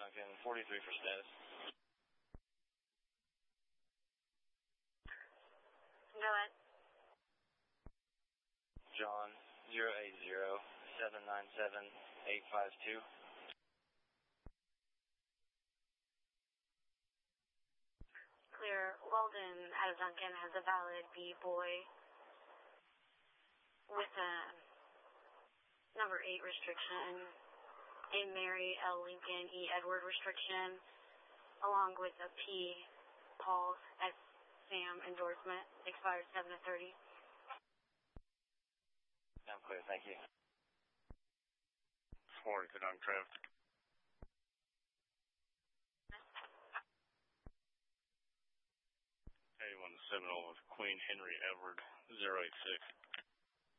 Duncan, 43 for status. Go ahead. John, 080-797-852. Clear. Weldon out of Duncan has a valid B-boy with a number 8 restriction, a Mary L. Lincoln E. Edward restriction, along with a P. Paul S. Sam endorsement, expires 7/30. I'm clear, thank you. 40 to Dunk Trev. A1 Seminole with Queen Henry Edward, 086.